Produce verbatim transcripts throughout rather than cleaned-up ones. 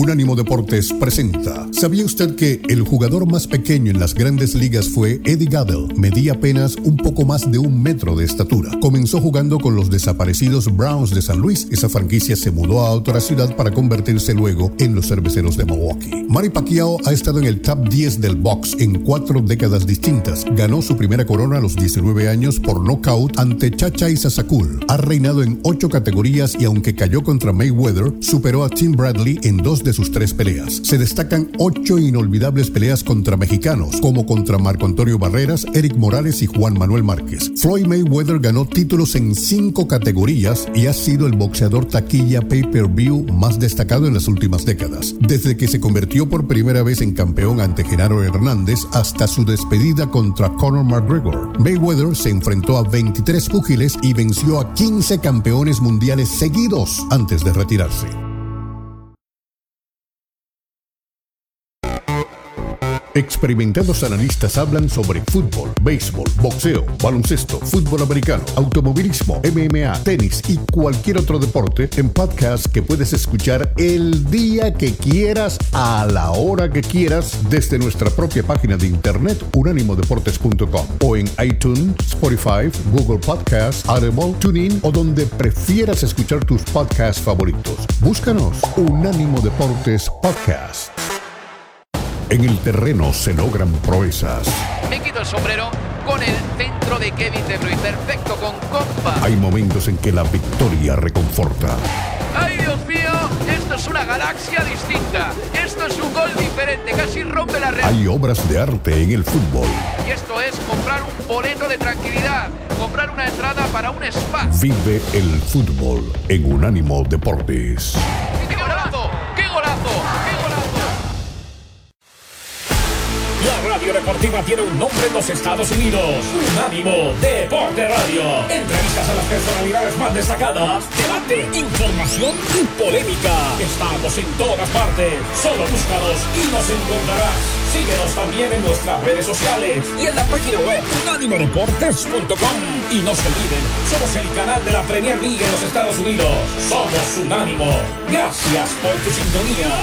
Unánimo Deportes presenta. ¿Sabía usted que el jugador más pequeño en las grandes ligas fue Eddie Gaedel? Medía apenas un poco más de un metro de estatura. Comenzó jugando con los desaparecidos Browns de San Luis. Esa franquicia se mudó a otra ciudad para convertirse luego en los Cerveceros de Milwaukee. Manny Pacquiao ha estado en el top diez del box en cuatro décadas distintas. Ganó su primera corona a los diecinueve años por nocaut ante Chachai Sasakul. Ha reinado en ocho categorías y aunque cayó contra Mayweather, superó a Tim Bradley en dos de sus tres peleas. Se destacan ocho inolvidables peleas contra mexicanos, como contra Marco Antonio Barreras, Eric Morales y Juan Manuel Márquez. Floyd Mayweather ganó títulos en cinco categorías y ha sido el boxeador taquilla pay-per-view más destacado en las últimas décadas. Desde que se convirtió por primera vez en campeón ante Genaro Hernández hasta su despedida contra Conor McGregor, Mayweather se enfrentó a veintitrés púgiles y venció a quince campeones mundiales seguidos antes de retirarse. Experimentados analistas hablan sobre fútbol, béisbol, boxeo, baloncesto, fútbol americano, automovilismo, M M A, tenis y cualquier otro deporte en podcast que puedes escuchar el día que quieras, a la hora que quieras, desde nuestra propia página de internet unánimo deportes punto com o en iTunes, Spotify, Google Podcasts, Audible, TuneIn o donde prefieras escuchar tus podcasts favoritos. Búscanos Unánimo Deportes Podcast. En el terreno se logran proezas. Me quito el sombrero con el centro de Kevin De Bruyne. Perfecto, con compa. Hay momentos en que la victoria reconforta. ¡Ay, Dios mío! Esto es una galaxia distinta. Esto es un gol diferente. Casi rompe la red. Hay obras de arte en el fútbol. Y esto es comprar un boleto de tranquilidad. Comprar una entrada para un spa. Vive el fútbol en Unánimo Deportes. ¡Qué golazo! ¡Qué golazo! ¡Qué golazo! La radio deportiva tiene un nombre en los Estados Unidos. Unánimo Deporte Radio. Entrevistas a las personalidades más destacadas. Debate, información y polémica. Estamos en todas partes. Solo búscanos y nos encontrarás. Síguenos también en nuestras redes sociales y en la página web unánimo deportes punto com. Y no se olviden, somos el canal de la Premier League en los Estados Unidos. Somos Unánimo. Gracias por tu sintonía.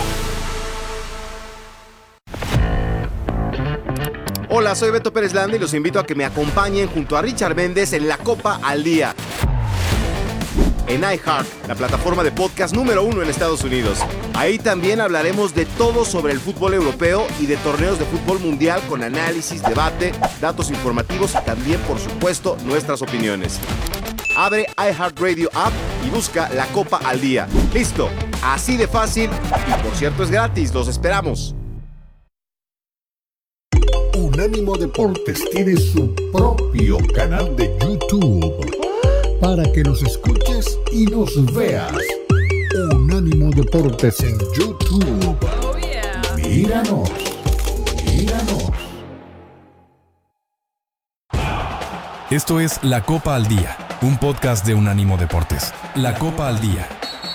Hola, soy Beto Pérez Landa y los invito a que me acompañen junto a Richard Méndez en La Copa al Día. En iHeart, la plataforma de podcast número uno en Estados Unidos. Ahí también hablaremos de todo sobre el fútbol europeo y de torneos de fútbol mundial con análisis, debate, datos informativos y también, por supuesto, nuestras opiniones. Abre iHeartRadio App y busca La Copa al Día. Listo, así de fácil y por cierto es gratis, los esperamos. Unánimo Deportes tiene su propio canal de YouTube para que nos escuches y nos veas. Unánimo Deportes en YouTube. Oh, yeah. Míranos, míranos. Esto es La Copa al Día, un podcast de Unánimo Deportes. La Copa al Día.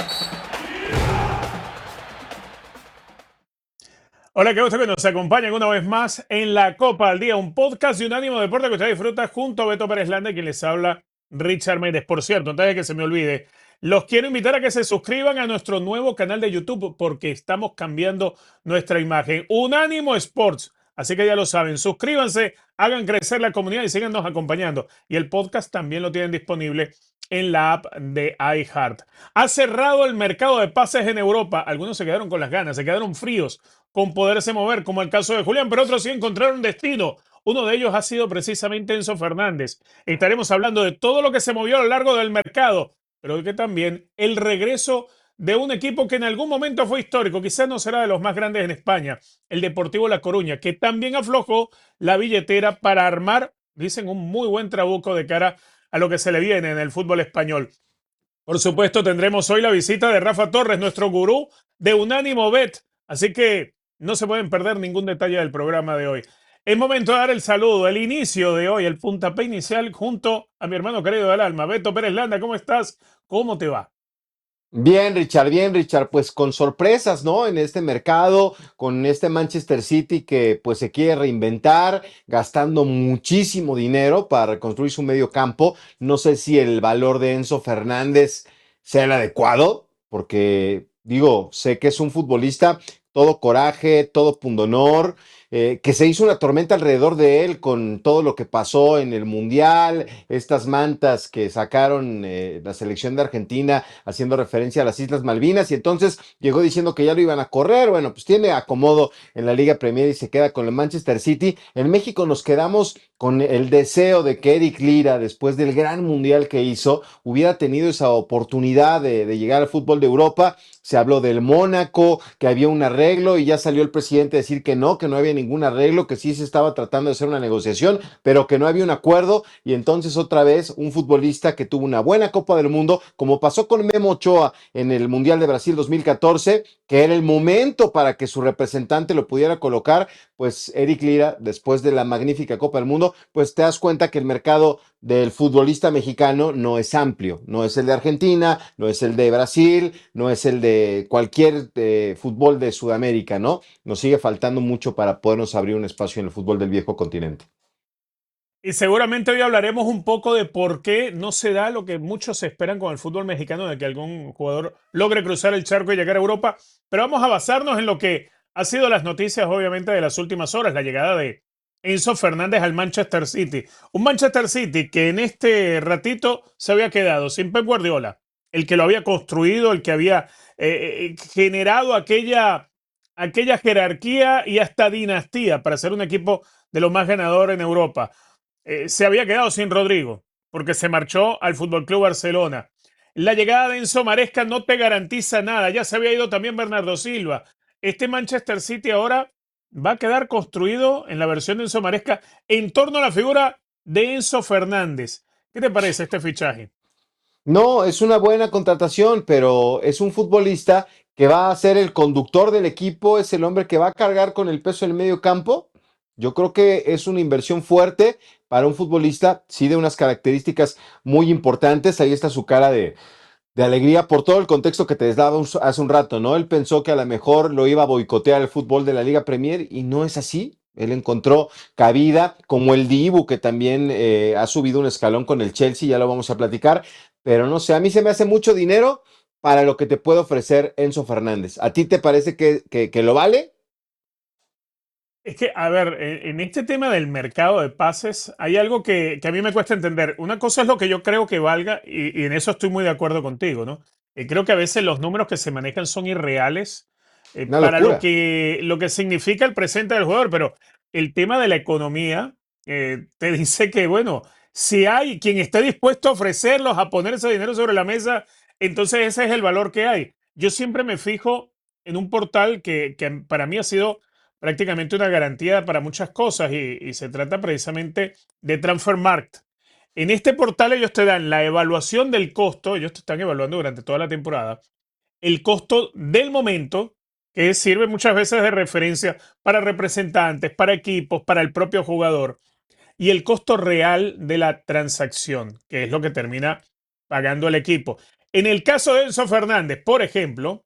Hola, qué gusto que nos acompañen una vez más en La Copa al Día, un podcast de Unánimo Deporte que usted disfruta junto a Beto Pérez Landa, quien les habla Richard Méndez. Por cierto, antes de que se me olvide, los quiero invitar a que se suscriban a nuestro nuevo canal de YouTube porque estamos cambiando nuestra imagen. Unánimo Sports. Así que ya lo saben, suscríbanse, hagan crecer la comunidad y síganos acompañando. Y el podcast también lo tienen disponible en la app de iHeart. Ha cerrado el mercado de pases en Europa. Algunos se quedaron con las ganas, se quedaron fríos con poderse mover, como el caso de Julián, pero otros sí encontraron destino. Uno de ellos ha sido precisamente Enzo Fernández. Estaremos hablando de todo lo que se movió a lo largo del mercado, pero que también el regreso de un equipo que en algún momento fue histórico, quizás no será de los más grandes en España, el Deportivo La Coruña, que también aflojó la billetera para armar, dicen, un muy buen trabuco de cara a lo que se le viene en el fútbol español. Por supuesto, tendremos hoy la visita de Rafa Torres, nuestro gurú de Unánimo Bet, así que no se pueden perder ningún detalle del programa de hoy. Es momento de dar el saludo, el inicio de hoy, el puntapié inicial junto a mi hermano querido del alma, Beto Pérez Landa. ¿Cómo estás? ¿Cómo te va? Bien, Richard, bien, Richard, pues con sorpresas, ¿no? En este mercado, con este Manchester City que pues se quiere reinventar, gastando muchísimo dinero para reconstruir su medio campo. No sé si el valor de Enzo Fernández sea el adecuado, porque Digo, sé que es un futbolista todo coraje, todo pundonor, eh, que se hizo una tormenta alrededor de él con todo lo que pasó en el Mundial, estas mantas que sacaron eh, la selección de Argentina haciendo referencia a las Islas Malvinas, y entonces llegó diciendo que ya lo iban a correr. Bueno, pues tiene acomodo en la Liga Premier y se queda con el Manchester City. En México nos quedamos con el deseo de que Eric Lira, después del gran Mundial que hizo, hubiera tenido esa oportunidad de, de llegar al fútbol de Europa. Se habló del Mónaco, que había un arreglo, y ya salió el presidente a decir que no, que no había ningún arreglo, que sí se estaba tratando de hacer una negociación, pero que no había un acuerdo. Y entonces otra vez un futbolista que tuvo una buena Copa del Mundo, como pasó con Memo Ochoa en el Mundial de Brasil dos mil catorce, que era el momento para que su representante lo pudiera colocar. Pues Eric Lira, después de la magnífica Copa del Mundo, pues te das cuenta que el mercado del futbolista mexicano no es amplio, no es el de Argentina, no es el de Brasil, no es el de cualquier eh, fútbol de Sudamérica, ¿no? Nos sigue faltando mucho para podernos abrir un espacio en el fútbol del viejo continente. Y seguramente hoy hablaremos un poco de por qué no se da lo que muchos esperan con el fútbol mexicano, de que algún jugador logre cruzar el charco y llegar a Europa. Pero vamos a basarnos en lo que ha sido las noticias, obviamente, de las últimas horas, la llegada de Enzo Fernández al Manchester City. Un Manchester City que en este ratito se había quedado sin Pep Guardiola, el que lo había construido, el que había eh, eh, generado aquella, aquella jerarquía y hasta dinastía para ser un equipo de los más ganadores en Europa. Eh, se había quedado sin Rodrigo, porque se marchó al Fútbol Club Barcelona. La llegada de Enzo Maresca no te garantiza nada. Ya se había ido también Bernardo Silva. Este Manchester City ahora va a quedar construido en la versión de Enzo Maresca en torno a la figura de Enzo Fernández. ¿Qué te parece este fichaje? No, es una buena contratación, pero es un futbolista que va a ser el conductor del equipo, es el hombre que va a cargar con el peso en el medio campo. Yo creo que es una inversión fuerte para un futbolista, sí, de unas características muy importantes. Ahí está su cara de, de alegría por todo el contexto que te daba hace un rato, ¿no? Él pensó que a lo mejor lo iba a boicotear el fútbol de la Liga Premier y no es así. Él encontró cabida, como el Dibu, que también eh, ha subido un escalón con el Chelsea, ya lo vamos a platicar, pero no sé, a mí se me hace mucho dinero para lo que te puede ofrecer Enzo Fernández. ¿A ti te parece que, que, que lo vale? Es que, a ver, en en este tema del mercado de pases hay algo que, que a mí me cuesta entender. Una cosa es lo que yo creo que valga, y, y en eso estoy muy de acuerdo contigo, ¿no? Eh, creo que a veces los números que se manejan son irreales eh, Una para lo locura. que, lo que significa el presente del jugador, pero el tema de la economía eh, te dice que, bueno, si hay quien esté dispuesto a ofrecerlos, a poner ese dinero sobre la mesa, entonces ese es el valor que hay. Yo siempre me fijo en un portal que, que para mí ha sido prácticamente una garantía para muchas cosas, y, y se trata precisamente de Transfermarkt. En este portal ellos te dan la evaluación del costo, ellos te están evaluando durante toda la temporada, el costo del momento, que sirve muchas veces de referencia para representantes, para equipos, para el propio jugador, y el costo real de la transacción, que es lo que termina pagando el equipo. En el caso de Enzo Fernández, por ejemplo,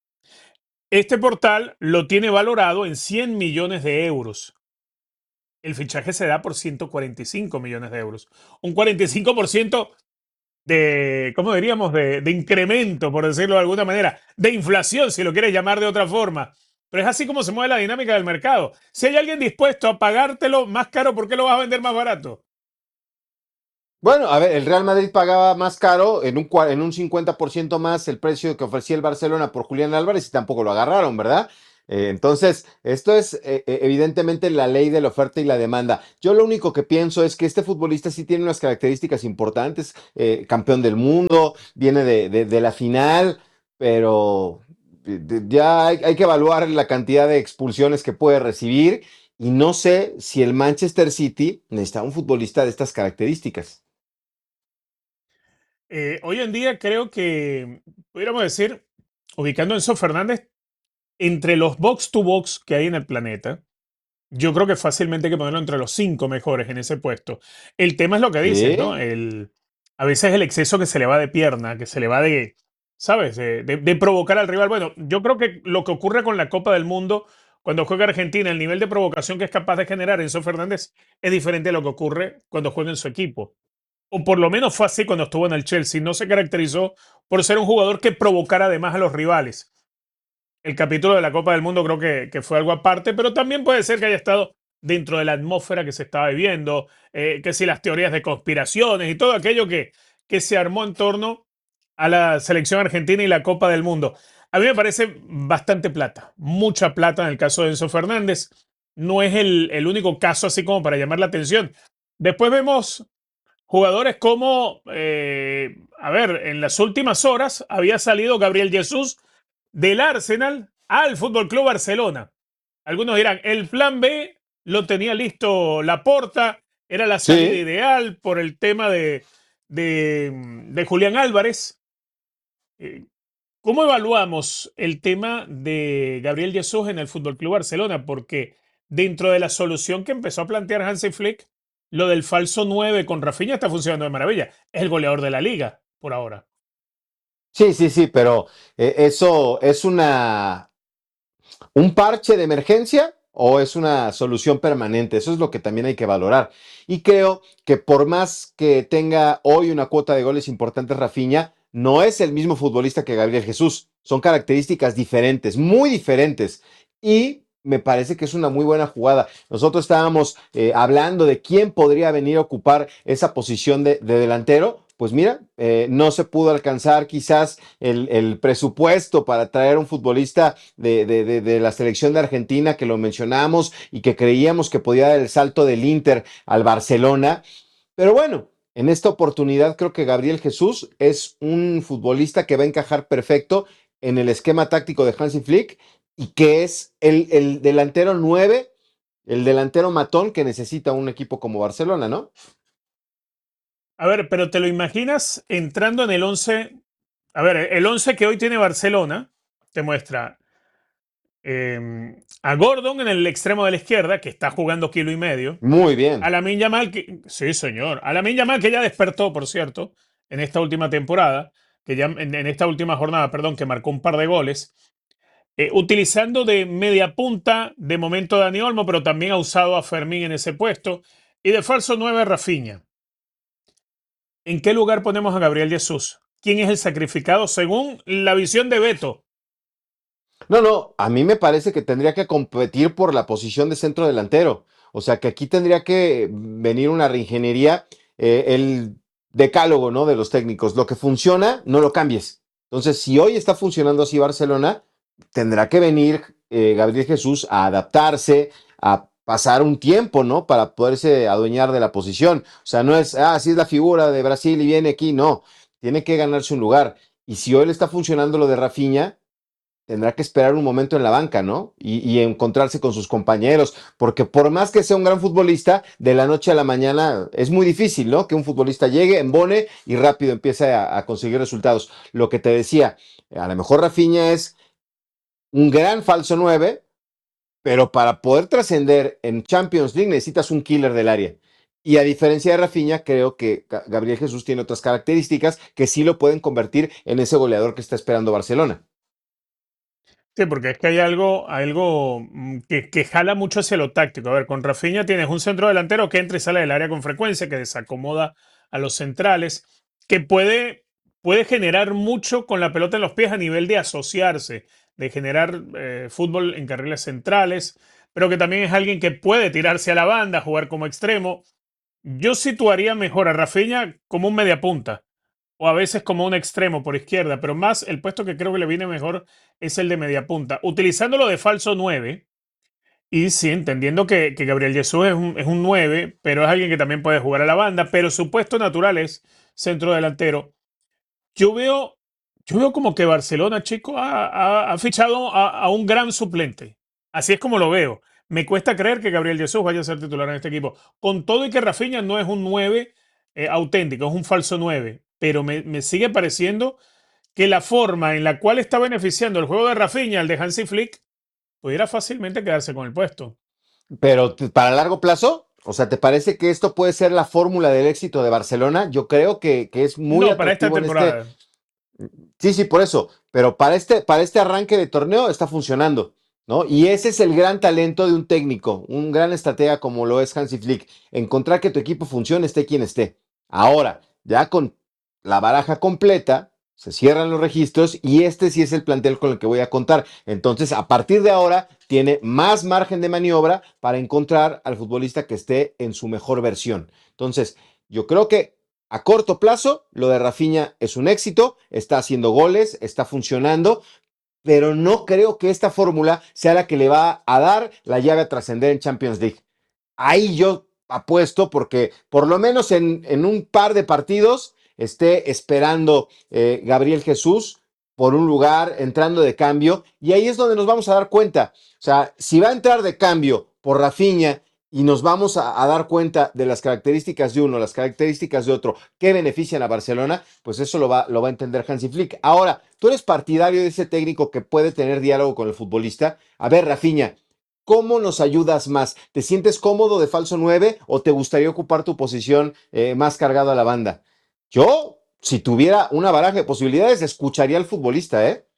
este portal lo tiene valorado en cien millones de euros. El fichaje se da por ciento cuarenta y cinco millones de euros. Un cuarenta y cinco por ciento de, ¿cómo diríamos? De, de incremento, por decirlo de alguna manera, de inflación, si lo quieres llamar de otra forma. Pero es así como se mueve la dinámica del mercado. Si hay alguien dispuesto a pagártelo más caro, ¿por qué lo vas a vender más barato? Bueno, a ver, el Real Madrid pagaba más caro, en un, cua- en un cincuenta por ciento más el precio que ofrecía el Barcelona por Julián Álvarez, y tampoco lo agarraron, ¿verdad? Eh, entonces, esto es eh, eh, evidentemente la ley de la oferta y la demanda. Yo lo único que pienso es que este futbolista sí tiene unas características importantes, eh, campeón del mundo, viene de, de- de la final, pero de- de- ya hay, hay que evaluar la cantidad de expulsiones que puede recibir, y no sé si el Manchester City necesita un futbolista de estas características. Eh, hoy en día creo que, pudiéramos decir, ubicando a Enzo Fernández entre los box to box que hay en el planeta, yo creo que fácilmente hay que ponerlo entre los cinco mejores en ese puesto. El tema es lo que dices, ¿no? Sí. El, a veces el exceso que se le va de pierna, que se le va de, ¿sabes? De, de- de provocar al rival. Bueno, yo creo que lo que ocurre con la Copa del Mundo, cuando juega Argentina, el nivel de provocación que es capaz de generar Enzo Fernández es diferente a lo que ocurre cuando juega en su equipo. O por lo menos fue así cuando estuvo en el Chelsea. No se caracterizó por ser un jugador que provocara además a los rivales. el capítulo de la Copa del Mundo creo que, que fue algo aparte, pero también puede ser que haya estado dentro de la atmósfera que se estaba viviendo, eh, que si las teorías de conspiraciones y todo aquello que, que se armó en torno a la selección argentina y la Copa del Mundo. A mí me parece bastante plata, mucha plata en el caso de Enzo Fernández. No es el, el único caso así como para llamar la atención. Después vemos jugadores como, eh, a ver, en las últimas horas había salido Gabriel Jesús del Arsenal al Fútbol Club Barcelona. Algunos dirán, el plan B lo tenía listo Laporta, era la salida Sí. ideal por el tema de, de, de Julián Álvarez. Eh, ¿Cómo evaluamos el tema de Gabriel Jesús en el Fútbol Club Barcelona? Porque dentro de la solución que empezó a plantear Hansi Flick, lo del falso nueve con Rafinha está funcionando de maravilla. Es el goleador de la liga por ahora. Sí, sí, sí, pero eh, eso es una un parche de emergencia o es una solución permanente. Eso es lo que también hay que valorar. Y creo que por más que tenga hoy una cuota de goles importante Rafinha, no es el mismo futbolista que Gabriel Jesús. Son características diferentes, muy diferentes. Y me parece que es una muy buena jugada. Nosotros estábamos eh, hablando de quién podría venir a ocupar esa posición de, de delantero. Pues mira, eh, no se pudo alcanzar quizás el, el presupuesto para traer un futbolista de, de, de, de la selección de Argentina, que lo mencionamos y que creíamos que podía dar el salto del Inter al Barcelona. Pero bueno, en esta oportunidad creo que Gabriel Jesús es un futbolista que va a encajar perfecto en el esquema táctico de Hansi Flick y que es el, el delantero nueve, el delantero matón que necesita un equipo como Barcelona, ¿no? A ver, pero ¿te lo imaginas entrando en el once? A ver, el once que hoy tiene Barcelona te muestra eh, a Gordon en el extremo de la izquierda, que está jugando kilo y medio. Muy A bien. Lamine Yamal, que, sí, señor. A Lamine Yamal, que ya despertó, por cierto, en esta última temporada, que ya en, en esta última jornada, perdón, que marcó un par de goles. Eh, utilizando de media punta, de momento Dani Olmo, pero también ha usado a Fermín en ese puesto. Y de falso nueve, Rafinha. ¿En qué lugar ponemos a Gabriel Jesús? ¿Quién es el sacrificado según la visión de Beto? No, no, a mí me parece que tendría que competir por la posición de centro delantero. O sea, que aquí tendría que venir una reingeniería, eh, el decálogo, ¿no? De los técnicos. Lo que funciona, no lo cambies. Entonces, si hoy está funcionando así Barcelona, tendrá que venir eh, Gabriel Jesús a adaptarse, a pasar un tiempo, ¿no? Para poderse adueñar de la posición. O sea, no es, ah, sí es la figura de Brasil y viene aquí, no. Tiene que ganarse un lugar. Y si hoy le está funcionando lo de Rafinha, tendrá que esperar un momento en la banca, ¿no? Y, y encontrarse con sus compañeros, porque por más que sea un gran futbolista, de la noche a la mañana es muy difícil, ¿no? Que un futbolista llegue, embone y rápido empiece a, a conseguir resultados. Lo que te decía, a lo mejor Rafinha es un gran falso nueve, pero para poder trascender en Champions League necesitas un killer del área. Y a diferencia de Rafinha, creo que Gabriel Jesús tiene otras características que sí lo pueden convertir en ese goleador que está esperando Barcelona. Sí, porque es que hay algo, algo mm, que, que jala mucho hacia lo táctico. A ver, con Rafinha tienes un centro delantero que entra y sale del área con frecuencia, que desacomoda a los centrales, que puede, puede generar mucho con la pelota en los pies a nivel de asociarse, de generar eh, fútbol en carriles centrales, pero que también es alguien que puede tirarse a la banda, jugar como extremo. Yo situaría mejor a Rafinha como un mediapunta o a veces como un extremo por izquierda, pero más el puesto que creo que le viene mejor es el de media punta, utilizándolo de falso nueve. Y sí, entendiendo que, que Gabriel Jesús es un, es un nueve, pero es alguien que también puede jugar a la banda, pero su puesto natural es centro delantero. Yo veo, yo veo como que Barcelona, chico, ha, ha- ha fichado a, a un gran suplente. Así es como lo veo. Me cuesta creer que Gabriel Jesús vaya a ser titular en este equipo. Con todo y que Rafinha no es un nueve eh, auténtico, es un falso nueve. Pero me, me sigue pareciendo que la forma en la cual está beneficiando el juego de Rafinha, el de Hansi Flick, pudiera fácilmente quedarse con el puesto. Pero t- para largo plazo, o sea, ¿te parece que esto puede ser la fórmula del éxito de Barcelona? Yo creo que, que es muy No, para esta atractivo en este. temporada. Sí, sí, por eso. Pero para este, para este arranque de torneo está funcionando, ¿no? Y ese es el gran talento de un técnico, un gran estratega como lo es Hansi Flick. Encontrar que tu equipo funcione, esté quien esté. Ahora, ya con la baraja completa, se cierran los registros y este sí es el plantel con el que voy a contar. Entonces, a partir de ahora, tiene más margen de maniobra para encontrar al futbolista que esté en su mejor versión. Entonces, yo creo que a corto plazo, lo de Rafinha es un éxito, está haciendo goles, está funcionando, pero no creo que esta fórmula sea la que le va a dar la llave a trascender en Champions League. Ahí yo apuesto porque por lo menos en, en un par de partidos esté esperando eh, Gabriel Jesús por un lugar, entrando de cambio, y ahí es donde nos vamos a dar cuenta. O sea, si va a entrar de cambio por Rafinha y nos vamos a, a dar cuenta de las características de uno, las características de otro, que benefician a Barcelona, pues eso lo va, lo va a entender Hansi Flick. Ahora, tú eres partidario de ese técnico que puede tener diálogo con el futbolista. A ver, Rafinha, ¿cómo nos ayudas más? ¿Te sientes cómodo de falso nueve o te gustaría ocupar tu posición eh, más cargado a la banda? Yo, si tuviera una baraja de posibilidades, escucharía al futbolista, ¿eh?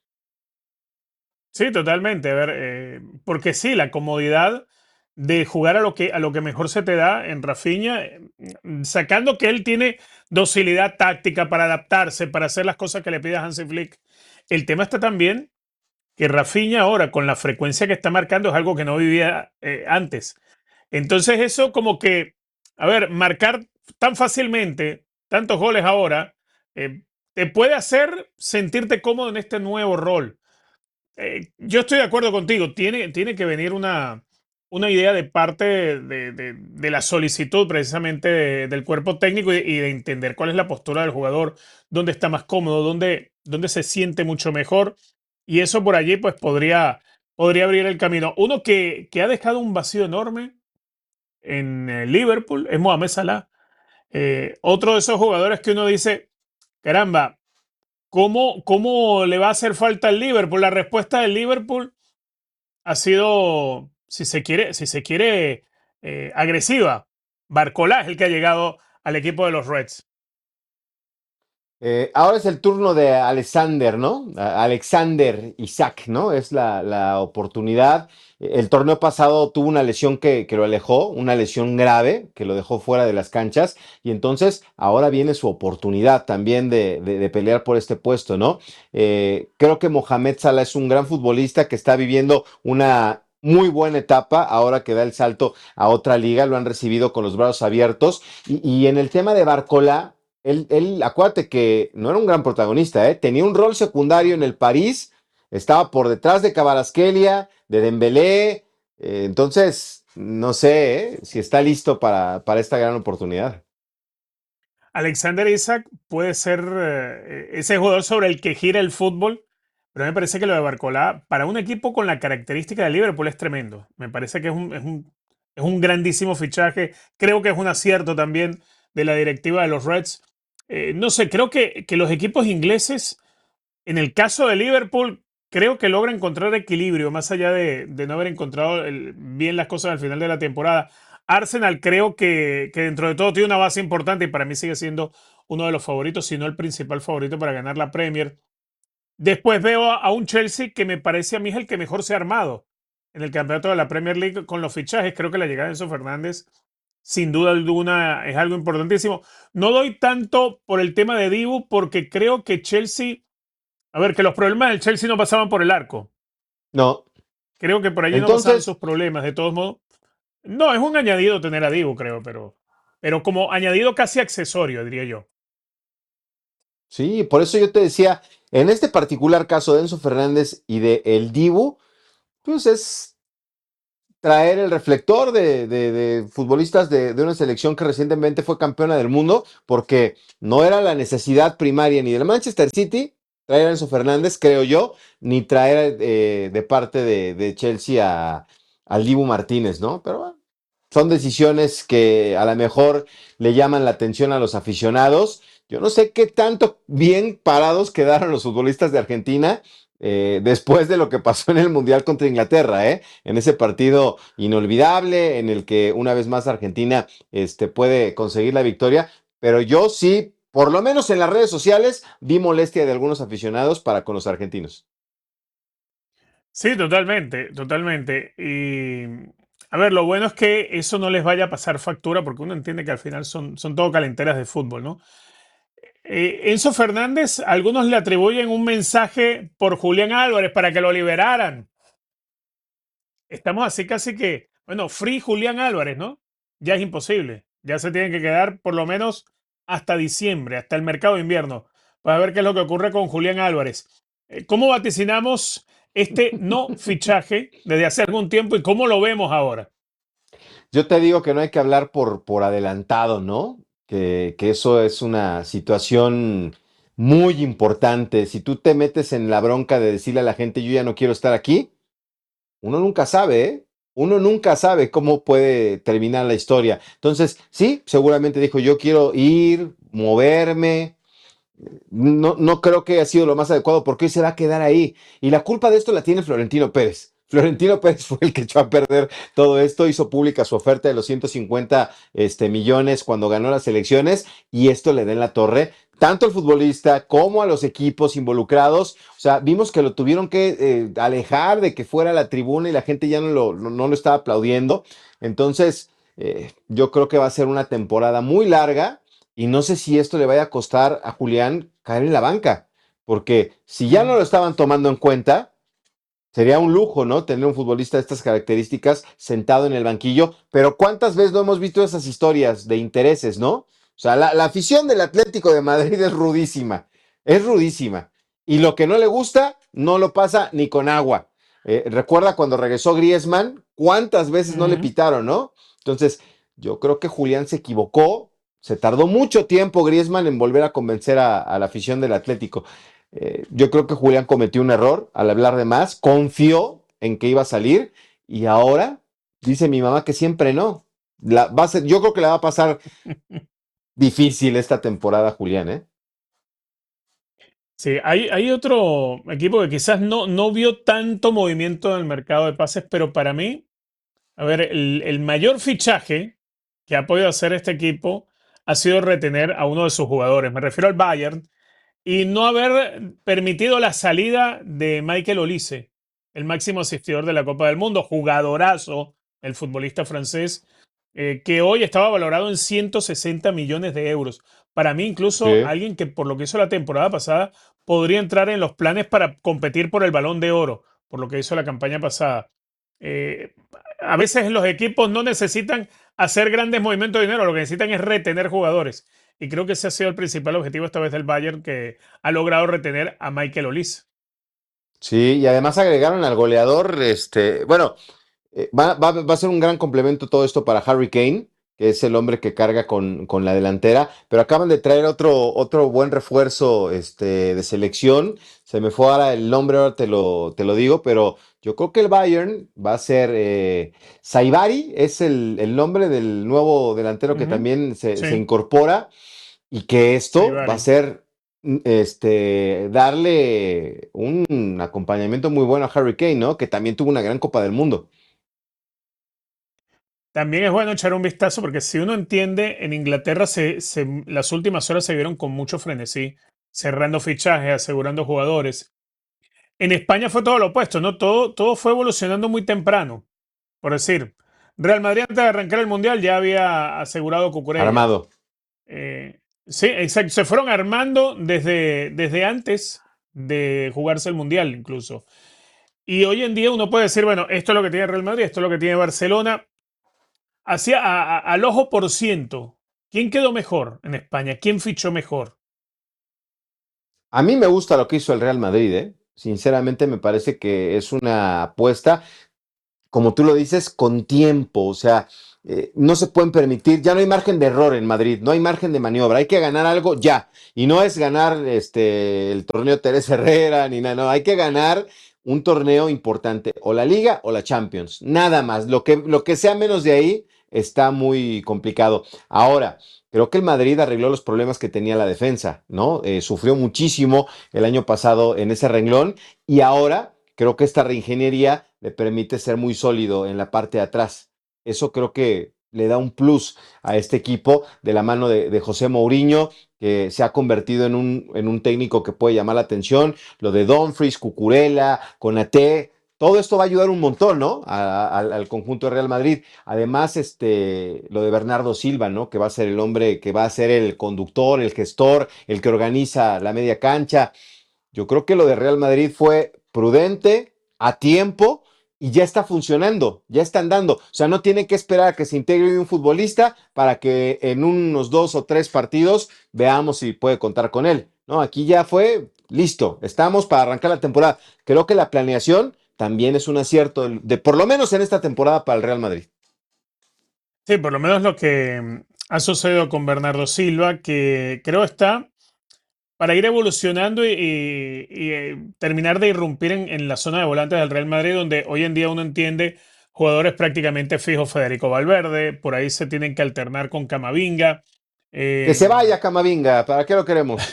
Sí, totalmente. A ver, eh, porque sí, la comodidad de jugar a lo que, a lo que mejor se te da en Rafinha, eh, sacando que él tiene docilidad táctica para adaptarse, para hacer las cosas que le pide a Hansi Flick. El tema está también que Rafinha ahora, con la frecuencia que está marcando, es algo que no vivía eh, antes. Entonces eso como que, a ver, marcar tan fácilmente tantos goles ahora, eh, te puede hacer sentirte cómodo en este nuevo rol. Eh, yo estoy de acuerdo contigo, tiene, tiene que venir una, una idea de parte de, de- de la solicitud precisamente de- del cuerpo técnico y, y de entender cuál es la postura del jugador, dónde está más cómodo, dónde, dónde se siente mucho mejor. Y eso por allí pues podría, podría abrir el camino. Uno que, que ha dejado un vacío enorme en eh, Liverpool es Mohamed Salah. Eh, otro de esos jugadores que uno dice, caramba, ¿cómo, cómo le va a hacer falta al Liverpool? La respuesta del Liverpool ha sido, si se quiere, si se quiere eh, agresiva. Barcola es el que ha llegado al equipo de los Reds. Eh, ahora es el turno de Alexander, ¿no? A- Alexander Isaac, ¿no? Es la, la oportunidad. El torneo pasado tuvo una lesión que, que lo alejó, una lesión grave que lo dejó fuera de las canchas, y entonces ahora viene su oportunidad también de, de- de pelear por este puesto, ¿no? Eh, creo que Mohamed Salah es un gran futbolista que está viviendo una muy buena etapa ahora que da el salto a otra liga, lo han recibido con los brazos abiertos, y, y en el tema de Barcola. Él, él, acuérdate que no era un gran protagonista, ¿eh? Tenía un rol secundario en el París, estaba por detrás de Kvaratskhelia, de Dembélé, eh, entonces no sé ¿eh? si está listo para, para esta gran oportunidad. Alexander Isaac puede ser eh, ese jugador sobre el que gira el fútbol, pero me parece que lo de Barcola, para un equipo con la característica de Liverpool, es tremendo. Me parece que es un, es un, es un grandísimo fichaje. Creo que es un acierto también de la directiva de los Reds. Eh, no sé, creo que, que los equipos ingleses, en el caso de Liverpool, creo que logra encontrar equilibrio, más allá de, de no haber encontrado el- bien las cosas al final de la temporada. Arsenal creo que, que dentro de todo tiene una base importante y para mí sigue siendo uno de los favoritos, si no el principal favorito para ganar la Premier. Después veo a, a un Chelsea que me parece a mí es el que mejor se ha armado en el campeonato de la Premier League con los fichajes. Creo que la llegada de Enzo Fernández, sin duda alguna, es algo importantísimo. No doy tanto por el tema de Dibu porque creo que Chelsea, a ver, que los problemas del Chelsea no pasaban por el arco. No, Creo que por allí no pasaban entonces, sus problemas, de todos modos. No, es un añadido tener a Dibu, creo, pero, pero como añadido casi accesorio, diría yo. sí, por eso yo te decía, en este particular caso de Enzo Fernández y de El Dibu, pues es traer el reflector de, de- de futbolistas de, de una selección que recientemente fue campeona del mundo, porque no era la necesidad primaria ni del Manchester City traer a Enzo Fernández, creo yo, ni traer eh, de parte de, de Chelsea a, al Dibu Martínez, ¿no? Pero bueno, son decisiones que a lo mejor le llaman la atención a los aficionados. Yo no sé qué tanto bien parados quedaron los futbolistas de Argentina eh, después de lo que pasó en el Mundial contra Inglaterra, ¿eh? En ese partido inolvidable en el que una vez más Argentina este, puede conseguir la victoria, pero yo sí, por lo menos en las redes sociales, vi molestia de algunos aficionados para con los argentinos. Sí, totalmente, totalmente. Y a ver, lo bueno es que eso no les vaya a pasar factura porque uno entiende que al final son, son todo calenteras de fútbol, ¿no? Eh, Enzo Fernández, algunos le atribuyen un mensaje por Julián Álvarez para que lo liberaran. Estamos así casi que, bueno, free Julián Álvarez, ¿no? Ya es imposible. Ya se tiene que quedar por lo menos hasta diciembre, hasta el mercado de invierno, para ver qué es lo que ocurre con Julián Álvarez. Eh, ¿Cómo vaticinamos este no fichaje desde hace algún tiempo y cómo lo vemos ahora? Yo te digo que no hay que hablar por, por adelantado, ¿no? Que, que eso es una situación muy importante. Si tú te metes en la bronca de decirle a la gente, yo ya no quiero estar aquí, uno nunca sabe, ¿eh? Uno nunca sabe cómo puede terminar la historia. Entonces, sí, seguramente dijo, yo quiero ir, moverme. No, no creo que haya sido lo más adecuado porque hoy se va a quedar ahí. Y la culpa de esto la tiene Florentino Pérez. Florentino Pérez fue el que echó a perder todo esto, hizo pública su oferta de los ciento cincuenta este, millones cuando ganó las elecciones y esto le da en la torre tanto al futbolista como a los equipos involucrados. O sea, vimos que lo tuvieron que eh, alejar de que fuera a la tribuna y la gente ya no lo, no, no lo estaba aplaudiendo. Entonces, eh, yo creo que va a ser una temporada muy larga y no sé si esto le vaya a costar a Julián caer en la banca, porque si ya no lo estaban tomando en cuenta, sería un lujo, ¿no? Tener un futbolista de estas características sentado en el banquillo, pero ¿cuántas veces no hemos visto esas historias de intereses, ¿no? O sea, la, la afición del Atlético de Madrid es rudísima, es rudísima, y lo que no le gusta no lo pasa ni con agua. Eh, recuerda cuando regresó Griezmann, ¿cuántas veces no le Ujú. pitaron, no? Entonces, yo creo que Julián se equivocó, se tardó mucho tiempo Griezmann en volver a convencer a, a la afición del Atlético. Eh, yo creo que Julián cometió un error al hablar de más, confió en que iba a salir y ahora dice mi mamá que siempre no. La, va a ser, yo creo que le va a pasar difícil esta temporada a Julián, ¿eh? Sí, hay, hay otro equipo que quizás no, no vio tanto movimiento en el mercado de pases, pero para mí, a ver, el, el mayor fichaje que ha podido hacer este equipo ha sido retener a uno de sus jugadores. Me refiero al Bayern y no haber permitido la salida de Michael Olise, el máximo asistidor de la Copa del Mundo, jugadorazo, el futbolista francés, eh, que hoy estaba valorado en ciento sesenta millones de euros. Para mí, incluso Sí. alguien que por lo que hizo la temporada pasada podría entrar en los planes para competir por el Balón de Oro, por lo que hizo la campaña pasada. Eh, a veces los equipos no necesitan hacer grandes movimientos de dinero, lo que necesitan es retener jugadores. Y creo que ese ha sido el principal objetivo esta vez del Bayern, que ha logrado retener a Michael Olise. Sí, y además agregaron al goleador, este, bueno, eh, va, va, va a ser un gran complemento todo esto para Harry Kane, que es el hombre que carga con, con la delantera, pero acaban de traer otro, otro buen refuerzo este, de selección. Se me fue ahora el nombre, ahora te lo, te lo digo, pero yo creo que el Bayern va a ser eh, Saibari, es el, el nombre del nuevo delantero que Ujú. también se, se Sí, incorpora, y que esto va a Saibari. ser mm, este, darle un acompañamiento muy bueno a Harry Kane, ¿no? Que también tuvo una gran Copa del Mundo. También es bueno echar un vistazo porque si uno entiende, en Inglaterra se, se- las últimas horas se vieron con mucho frenesí, cerrando fichajes, asegurando jugadores. En España fue todo lo opuesto, ¿no? Todo, todo fue evolucionando muy temprano. Por decir, Real Madrid antes de arrancar el Mundial ya había asegurado Cucurella. Armado. Eh, sí, exacto. Se fueron armando desde, desde antes de jugarse el Mundial incluso. Y hoy en día uno puede decir, bueno, esto es lo que tiene Real Madrid, esto es lo que tiene Barcelona. Hacia a- a- al ojo por ciento, ¿quién quedó mejor en España? ¿Quién fichó mejor? A mí me gusta lo que hizo el Real Madrid, ¿eh? Sinceramente me parece que es una apuesta, como tú lo dices, con tiempo. O sea, eh, no se pueden permitir, ya no hay margen de error en Madrid, no hay margen de maniobra, hay que ganar algo ya. Y no es ganar este, el torneo Teresa Herrera, ni nada, no, hay que ganar un torneo importante, o la Liga o la Champions, nada más. Lo que, lo que sea menos de ahí está muy complicado. Ahora, creo que el Madrid arregló los problemas que tenía la defensa, ¿no? Eh, sufrió muchísimo el año pasado en ese renglón y ahora creo que esta reingeniería le permite ser muy sólido en la parte de atrás. Eso creo que le da un plus a este equipo de la mano de, de José Mourinho, que se ha convertido en un, en un técnico que puede llamar la atención. Lo de Dumfries, Cucurella, Konaté, todo esto va a ayudar un montón, ¿no? A, a, al conjunto de Real Madrid. Además, este, lo de Bernardo Silva, ¿no? Que va a ser el hombre, que va a ser el conductor, el gestor, el que organiza la media cancha. Yo creo que lo de Real Madrid fue prudente, a tiempo, y ya está funcionando, ya está andando. O sea, no tiene que esperar a que se integre un futbolista para que en unos dos o tres partidos veamos si puede contar con él. No, aquí ya fue listo, estamos para arrancar la temporada. Creo que la planeación también es un acierto, de, de por lo menos en esta temporada para el Real Madrid. Sí, por lo menos lo que ha sucedido con Bernardo Silva, que creo está para ir evolucionando y, y, y eh, terminar de irrumpir en, en la zona de volantes del Real Madrid, donde hoy en día uno entiende jugadores prácticamente fijos. Federico Valverde, por ahí se tienen que alternar con Camavinga. Eh, que se vaya Camavinga, ¿para qué lo queremos?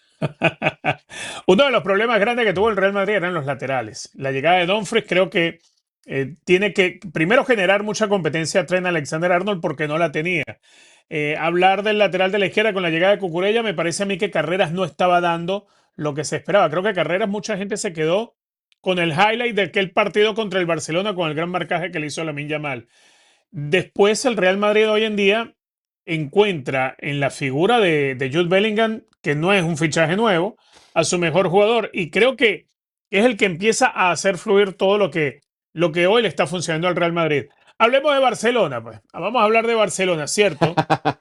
Uno de los problemas grandes que tuvo el Real Madrid eran los laterales. La llegada de Dumfries creo que eh, tiene que primero generar mucha competencia a Trent Alexander-Arnold porque no la tenía. Eh, hablar del lateral de la izquierda con la llegada de Cucurella, me parece a mí que Carreras no estaba dando lo que se esperaba. Creo que Carreras, mucha gente se quedó con el highlight de aquel partido contra el Barcelona con el gran marcaje que le hizo Lamine Yamal. Después el Real Madrid hoy en día encuentra en la figura de, de Jude Bellingham, que no es un fichaje nuevo, a su mejor jugador, y creo que es el que empieza a hacer fluir todo lo que, lo que hoy le está funcionando al Real Madrid. Hablemos de Barcelona, pues. Vamos a hablar de Barcelona, ¿cierto?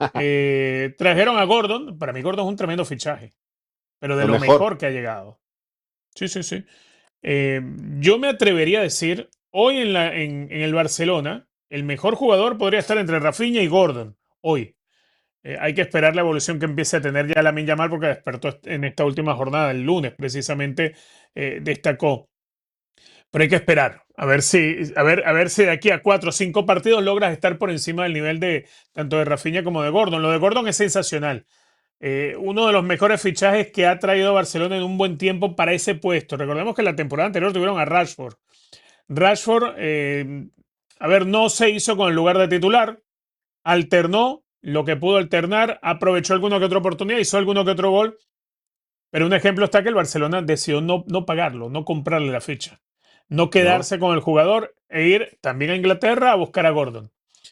eh, trajeron a Gordon. Para mí Gordon es un tremendo fichaje, pero de lo, lo mejor. mejor que ha llegado. Sí, sí, sí. Eh, yo me atrevería a decir, hoy en, la, en, en el Barcelona, el mejor jugador podría estar entre Rafinha y Gordon. Hoy. Eh, hay que esperar la evolución que empiece a tener ya Lamine Yamal porque despertó en esta última jornada, el lunes precisamente, eh, destacó. Pero hay que esperar, a ver si, a ver, a ver si de aquí a cuatro o cinco partidos logras estar por encima del nivel de tanto de Rafinha como de Gordon. Lo de Gordon es sensacional. Eh, uno de los mejores fichajes que ha traído Barcelona en un buen tiempo para ese puesto. Recordemos que la temporada anterior tuvieron a Rashford. Rashford, eh, a ver, no se hizo con el lugar de titular, alternó lo que pudo alternar, aprovechó alguna que otra oportunidad, hizo alguno que otro gol. Pero un ejemplo está que el Barcelona decidió no, no pagarlo, no comprarle la ficha. No quedarse no. con el jugador e ir también a Inglaterra a buscar a Gordon.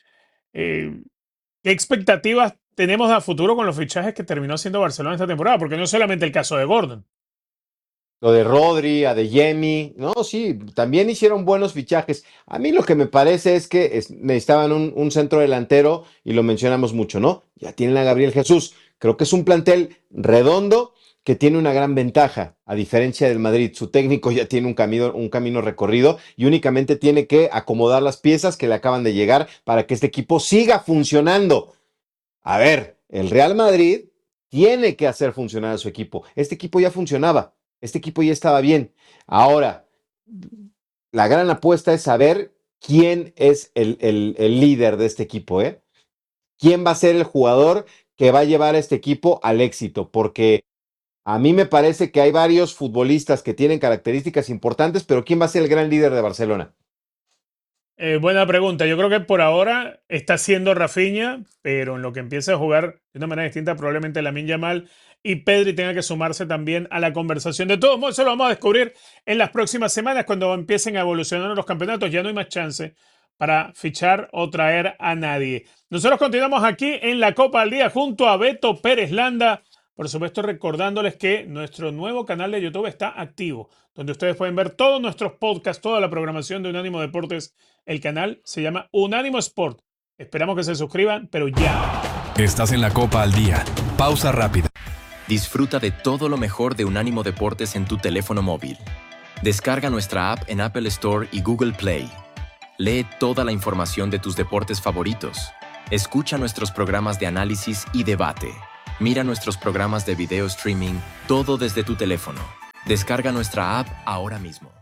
Eh, ¿Qué expectativas tenemos a futuro con los fichajes que terminó haciendo Barcelona esta temporada? Porque no es solamente el caso de Gordon. Lo de Rodri, Adeyemi, no, sí, también hicieron buenos fichajes. A mí lo que me parece es que es, necesitaban un, un centro delantero y lo mencionamos mucho, ¿no? Ya tienen a Gabriel Jesús. Creo que es un plantel redondo que tiene una gran ventaja, a diferencia del Madrid. Su técnico ya tiene un camino, un camino recorrido y únicamente tiene que acomodar las piezas que le acaban de llegar para que este equipo siga funcionando. A ver, el Real Madrid tiene que hacer funcionar a su equipo. Este equipo ya funcionaba, este equipo ya estaba bien. Ahora, la gran apuesta es saber quién es el, el, el líder de este equipo, ¿eh? ¿Quién va a ser el jugador que va a llevar a este equipo al éxito? Porque a mí me parece que hay varios futbolistas que tienen características importantes, pero ¿quién va a ser el gran líder de Barcelona? Eh, buena pregunta. Yo creo que por ahora está siendo Rafinha, pero en lo que empiece a jugar de una manera distinta, probablemente Lamine Yamal y Pedri tenga que sumarse también a la conversación. De todos modos, eso lo vamos a descubrir en las próximas semanas cuando empiecen a evolucionar los campeonatos. Ya no hay más chance para fichar o traer a nadie. Nosotros continuamos aquí en la Copa al Día junto a Beto Pérez Landa. Por supuesto, recordándoles que nuestro nuevo canal de YouTube está activo, donde ustedes pueden ver todos nuestros podcasts, toda la programación de Unánimo Deportes. El canal se llama Unánimo Sport. Esperamos que se suscriban, pero ya. Estás en la Copa al Día. Pausa rápida. Disfruta de todo lo mejor de Unánimo Deportes en tu teléfono móvil. Descarga nuestra app en Apple Store y Google Play. Lee toda la información de tus deportes favoritos. Escucha nuestros programas de análisis y debate. Mira nuestros programas de video streaming, todo desde tu teléfono. Descarga nuestra app ahora mismo.